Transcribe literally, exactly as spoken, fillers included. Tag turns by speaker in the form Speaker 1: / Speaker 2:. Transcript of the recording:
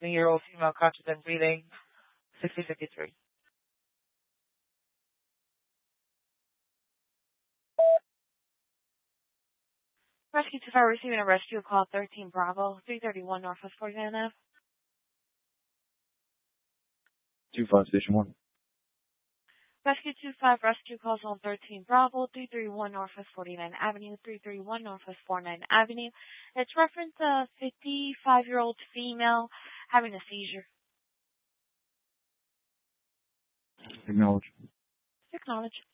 Speaker 1: sixteen-year-old female conscious and breathing, sixty fifty-three. Rescue two five receiving a rescue call thirteen Bravo, three thirty-one Northwest forty-nine Avenue.
Speaker 2: two five Station one.
Speaker 1: Rescue two five, rescue calls on thirteen Bravo, three thirty-one Northwest forty-nine Avenue, three thirty-one Northwest forty-nine Avenue. It's reference a fifty-five-year-old female having a seizure.
Speaker 2: Acknowledge.
Speaker 1: Acknowledge.